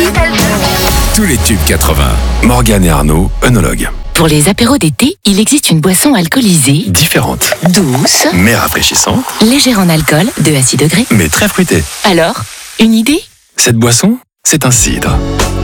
Tous les tubes 80. Morgane et Arnaud, œnologues. Pour les apéros d'été, il existe une boisson alcoolisée, Différente, douce, mais rafraîchissante, légère en alcool, de à 6 degrés. mais très fruitée. Alors, une idée ? Cette boisson, c'est un cidre.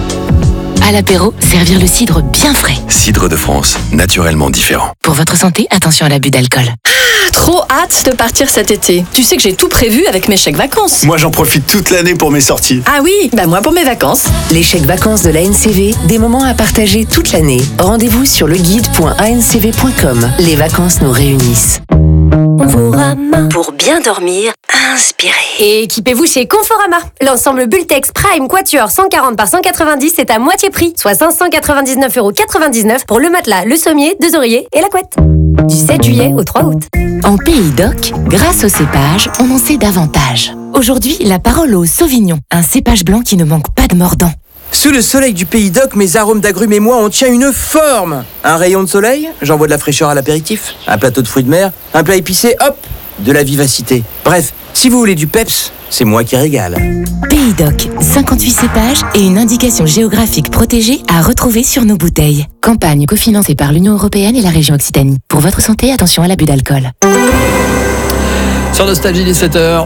À l'apéro, servir le cidre bien frais. Cidre de France, naturellement différent. Pour votre santé, attention à l'abus d'alcool. Trop hâte de partir cet été. Tu sais que j'ai tout prévu avec mes chèques vacances. Moi, j'en profite toute l'année pour mes sorties. Ah oui, moi pour mes vacances. Les chèques vacances de l'ANCV, des moments à partager toute l'année. Rendez-vous sur leguide.ancv.com. Les vacances nous réunissent. Pour bien dormir, inspirez. Et équipez-vous chez Conforama. L'ensemble Bultex Prime Quatuor 140 par 190 est à moitié prix, soit 599,99€ pour le matelas, le sommier, 2 oreillers et la couette. Du 7 juillet au 3 août. En Pays d'Oc, grâce au cépage, on en sait davantage. Aujourd'hui, la parole au Sauvignon, un cépage blanc qui ne manque pas de mordant. Sous le soleil du Pays d'Oc, mes arômes d'agrumes et moi, on tient une forme. Un rayon de soleil, j'envoie de la fraîcheur à l'apéritif. Un plateau de fruits de mer, un plat épicé, hop, de la vivacité. Bref, si vous voulez du peps, c'est moi qui régale. Pays d'Oc, 58 cépages et une indication géographique protégée à retrouver sur nos bouteilles. Campagne cofinancée par l'Union européenne et la région Occitanie. Pour votre santé, attention à l'abus d'alcool. Sur Nostalgie 17h.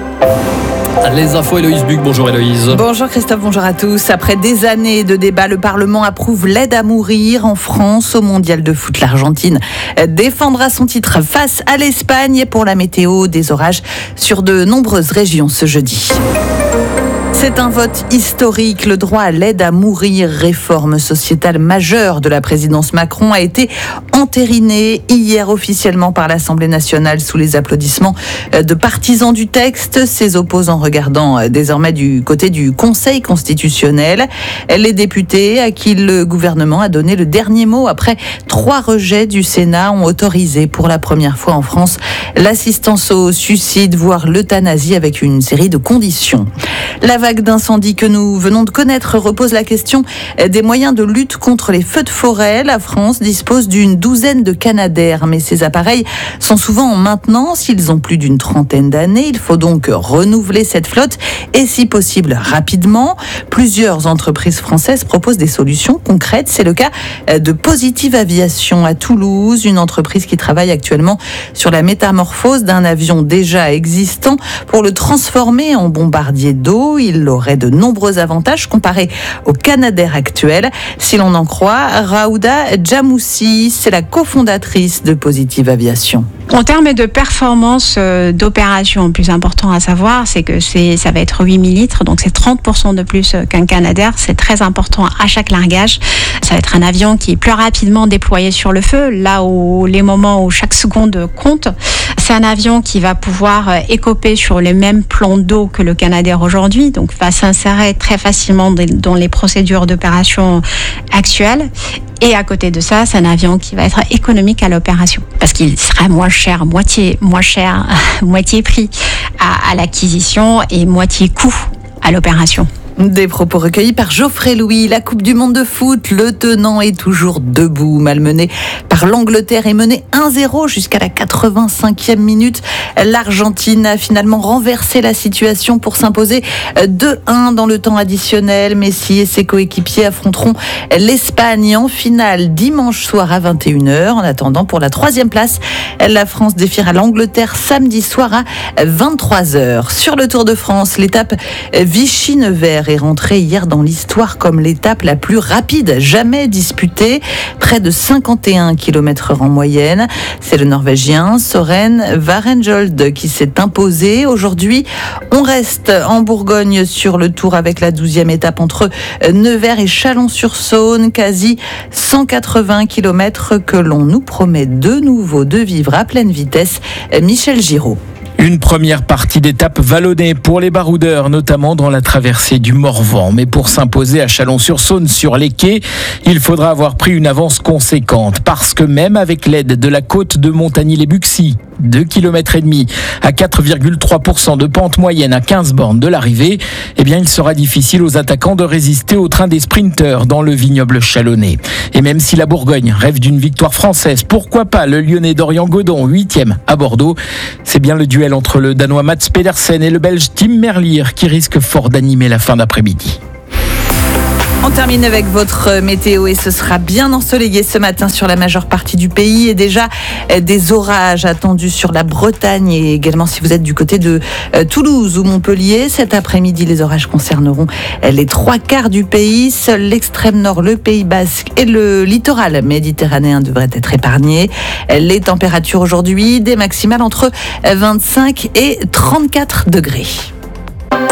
Les infos, Héloïse Buc. Bonjour Héloïse. Bonjour Christophe, bonjour à tous. Après des années de débats, le Parlement approuve l'aide à mourir en France au Mondial de foot. L'Argentine défendra son titre face à l'Espagne. Et pour la météo, des orages sur de nombreuses régions ce jeudi. C'est un vote historique. Le droit à l'aide à mourir, réforme sociétale majeure de la présidence Macron, a été entériné hier officiellement par l'Assemblée nationale sous les applaudissements de partisans du texte, ses opposants regardant désormais du côté du Conseil constitutionnel. Les députés à qui le gouvernement a donné le dernier mot après 3 rejets du Sénat ont autorisé pour la première fois en France l'assistance au suicide, voire l'euthanasie avec une série de conditions. La vague d'incendie que nous venons de connaître repose la question des moyens de lutte contre les feux de forêt. La France dispose d'une douzaine de Canadair, mais ces appareils sont souvent en maintenance. Ils ont plus d'une trentaine d'années. Il faut donc renouveler cette flotte et si possible rapidement. Plusieurs entreprises françaises proposent des solutions concrètes. C'est le cas de Positive Aviation à Toulouse, une entreprise qui travaille actuellement sur la métamorphose d'un avion déjà existant pour le transformer en bombardier d'eau. Il aurait de nombreux avantages comparés au Canadair actuel. Si l'on en croit, Raouda Djamoussi, c'est la cofondatrice de Positive Aviation. En termes de performance d'opération, le plus important à savoir, c'est que ça va être 8000 litres, donc c'est 30% de plus qu'un Canadair. C'est très important à chaque largage. Ça va être un avion qui est plus rapidement déployé sur le feu, là où les moments où chaque seconde compte. C'est un avion qui va pouvoir écoper sur les mêmes plans d'eau que le Canadair aujourd'hui, donc va s'insérer très facilement dans les procédures d'opération actuelles. Et à côté de ça, c'est un avion qui va être économique à l'opération parce qu'il sera moitié prix à l'acquisition et moitié coût à l'opération. Des propos recueillis par Geoffrey Louis. La Coupe du Monde de foot, le tenant est toujours debout, malmené par l'Angleterre et mené 1-0 jusqu'à la 85e minute. L'Argentine a finalement renversé la situation pour s'imposer 2-1 dans le temps additionnel. Messi et ses coéquipiers affronteront l'Espagne en finale dimanche soir à 21h. En attendant, pour la 3e place, la France défiera l'Angleterre samedi soir à 23h. Sur le Tour de France, l'étape Vichy-Nevers est rentrée hier dans l'histoire comme l'étape la plus rapide jamais disputée, près de 51 km/h en moyenne. C'est le Norvégien Søren Varenjold qui s'est imposé. Aujourd'hui, on reste en Bourgogne sur le Tour avec la 12e étape entre Nevers et Chalon-sur-Saône, quasi 180 km que l'on nous promet de nouveau de vivre à pleine vitesse. Michel Giraud. Une première partie d'étape vallonnée pour les baroudeurs, notamment dans la traversée du Morvan. Mais pour s'imposer à Chalon-sur-Saône sur les quais, il faudra avoir pris une avance conséquente. Parce que même avec l'aide de la côte de Montagny-les-Buxy, 2,5 km à 4,3% de pente moyenne à 15 bornes de l'arrivée, il sera difficile aux attaquants de résister au train des sprinteurs dans le vignoble chalonnais. Et même si la Bourgogne rêve d'une victoire française, pourquoi pas le Lyonnais Dorian Godon, 8e à Bordeaux? C'est bien le duel entre le Danois Mats Pedersen et le Belge Tim Merlier qui risque fort d'animer la fin d'après-midi. On termine avec votre météo et ce sera bien ensoleillé ce matin sur la majeure partie du pays et déjà des orages attendus sur la Bretagne et également si vous êtes du côté de Toulouse ou Montpellier. Cet après-midi, les orages concerneront les 3/4 du pays. Seul l'extrême nord, le Pays Basque et le littoral méditerranéen devraient être épargnés. Les températures aujourd'hui, des maximales entre 25 et 34 degrés.